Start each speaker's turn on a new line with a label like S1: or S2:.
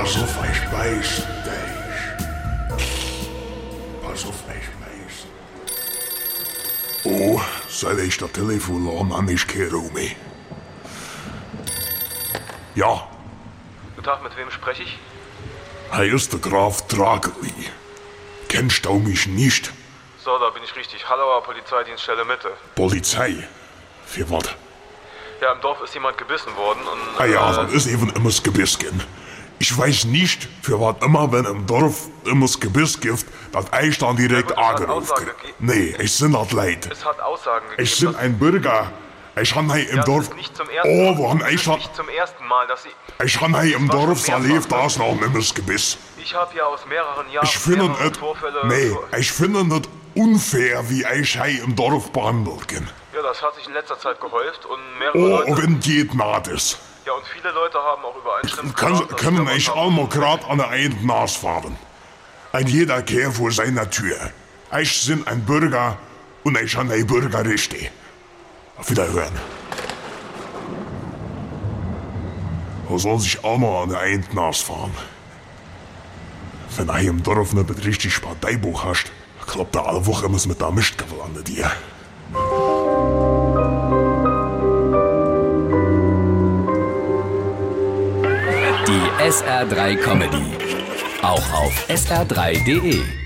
S1: Pass auf, ich weiß dich. Pass auf, ich weiß. Oh, seit ich das Telefon an, Mann, ich kehre um mich. Ja.
S2: Guten Tag, mit wem spreche ich?
S1: Er ist der Graf Drageli. Kennst du mich nicht?
S2: So, da bin ich richtig. Hallauer Polizeidienststelle Mitte.
S1: Polizei? Für was?
S2: Ja, im Dorf ist jemand gebissen worden und...
S1: Ah ja, dann ist eben immer das Gebiss gehen. Ich weiß nicht, für was immer, wenn im Dorf immer das Gebiss gibt, dass ich dann direkt
S2: Ja, gut,
S1: angerufen. Nee, ich bin das leid.
S2: Es hat Aussagen gegeben.
S1: Ich bin ein Bürger. Ich habe hier im
S2: ja,
S1: Dorf...
S2: Das ist nicht zum ersten Mal.
S1: Oh, wo haben ich
S2: Das ist nicht zum ersten Mal, dass Sie...
S1: Ich habe hier im
S2: war schon
S1: Dorf so
S2: mehrfach,
S1: lebt,
S2: ne?
S1: da ist noch immer das Gebiss.
S2: Ich habe ja aus mehreren Jahren
S1: Ich finde
S2: mehrere
S1: es...
S2: Vorfälle...
S1: Nee, ich finde es unfair, wie ich hier im Dorf behandelt bin.
S2: Ja, das hat sich in letzter Zeit gehäuft und mehrere
S1: Oh,
S2: Leute...
S1: wenn geht naht ist.
S2: Ja, und viele Leute haben auch übereinstimmend
S1: Können ich einmal grad an der einen Nase fahren. Ein jeder Kerl vor seiner Tür. Ich bin ein Bürger und ich habe ein Bürgerrechte. Auf Wiederhören. Er soll sich einmal an der einen Nase fahren. Wenn er hier im Dorf nicht richtig Parteibuch hast, klappt er alle Woche immer mit der Mistgabel an der dir.
S3: Die SR3 Comedy. Auch auf sr3.de.